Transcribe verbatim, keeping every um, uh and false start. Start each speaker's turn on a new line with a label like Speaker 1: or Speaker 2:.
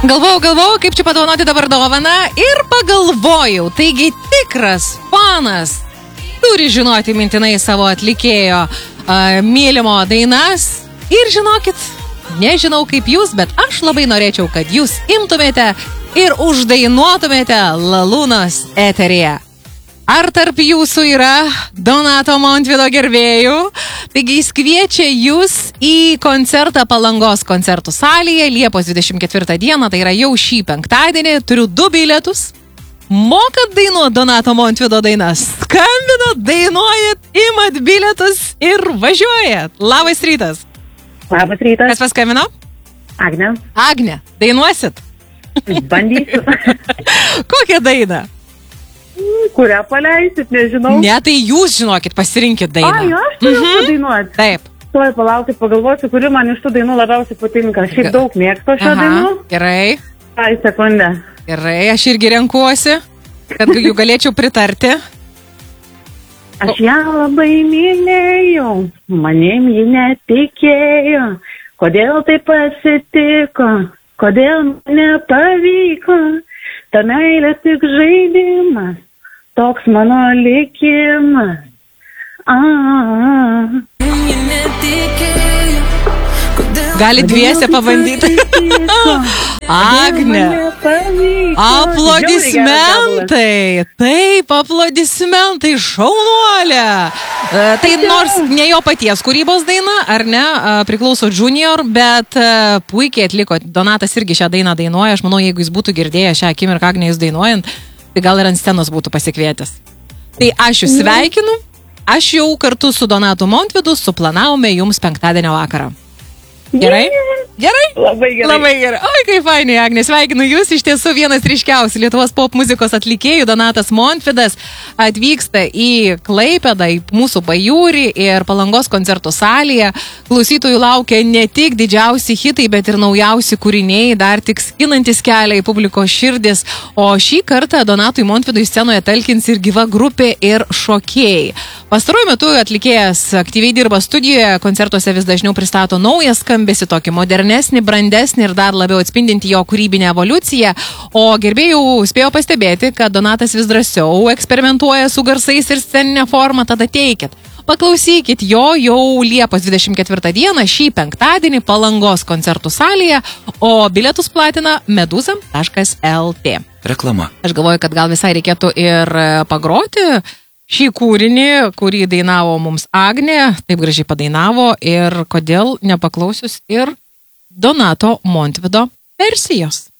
Speaker 1: Galvojau, galvojau, kaip čia padovanoti dabar dovaną ir pagalvojau, taigi tikras fanas turi žinoti mintinai savo atlikėjo uh, mylimo dainas ir žinokit, nežinau kaip jūs, bet aš labai norėčiau, kad jūs imtumėte ir uždainuotumėte Lalūnos eteryje. Ar tarp jūsų yra Donato Montvydo gerbėjų? Taigi jis kviečia jūs į koncertą Palangos koncertų salėje Liepos dvidešimt ketvirtą dieną, tai yra jau šį penktadienį. Turiu du bilietus. Mokat dainuoti Donato Montvydo dainas? Skambinat, dainuojat, imat bilietus ir važiuojat. Labas rytas.
Speaker 2: Labas rytas.
Speaker 1: Kas paskambino?
Speaker 2: Agnė.
Speaker 1: Agnė, dainuosit?
Speaker 2: Bandysiu.
Speaker 1: Kokią dainą?
Speaker 2: Kurią paleisit, nežinau.
Speaker 1: Ne, tai jūs žinokit, pasirinkit dainą.
Speaker 2: Ai, aš turiu mhm. padainuoti.
Speaker 1: Taip.
Speaker 2: Tuoj palaukit, pagalvosiu, kuri man iš tų dainų labiausiai patinka. Šiaip daug mėgsto šio
Speaker 1: Aha,
Speaker 2: dainų.
Speaker 1: Gerai.
Speaker 2: Ai, sekundę.
Speaker 1: Gerai, aš irgi renkuosi, kad jų galėčiau pritarti.
Speaker 2: Aš ją labai mylėjau, manim ji netikėjo. Kodėl tai pasitiko, kodėl nepavyko. Ta meilė tik žaidimas, toks mano likimas. A-a-a.
Speaker 1: Gali dviese pabandyti. Agne, aplodismentai. Taip, aplodismentai, šaunuolė. Tai nors ne jo paties kūrybos daina, ar ne, priklauso Junior, bet puikiai atliko. Donatas irgi šią dainą dainuoja. Aš manau, jeigu jis būtų girdėjęs šią akimirką Agnę jūs dainuojant, tai gal ir ant scenos būtų pasikvietęs. Tai aš jūs sveikinu. Aš jau kartu su Donatu Montvydu suplanavome jums penktadienio vakarą. Gerai? Gerai?
Speaker 2: Labai gerai.
Speaker 1: Labai gerai. Oi, kaip fainai, Agnė, sveikinu jūs. Iš tiesų vienas ryškiausių Lietuvos pop muzikos atlikėjų, Donatas Montvydas, atvyksta į Klaipėdą, į mūsų Pajūrį ir Palangos koncertų salėje. Klausytojų laukia ne tik didžiausi hitai, bet ir naujausi kūriniai, dar tik skinantis kelią į publikos širdis. O šį kartą Donatui Montvydui scenoje talkins ir gyva grupė ir šokėjai. Pastaruoju metu atlikėjas aktyviai dirba studijoje, koncertuose vis dažniau pristato naują skambesį, tokį modernesnį, brandesnį ir dar labiau atspindinti jo kūrybinę evoliuciją. O gerbėjų spėjo pastebėti, kad Donatas vis drąsiau eksperimentuoja su garsais ir sceninė forma, tada teikit. Paklausykit jo jau Liepos dvidešimt ketvirtą dieną šį penktadienį Palangos koncertų salėje, o bilietus platina meduza taškas lt.
Speaker 3: Reklama.
Speaker 1: Aš galvoju, kad gal visai reikėtų ir pagroti šį kūrinį, kurį dainavo mums Agnė, taip gražiai padainavo ir kodėl nepaklausius ir Donato Montvydo versijos.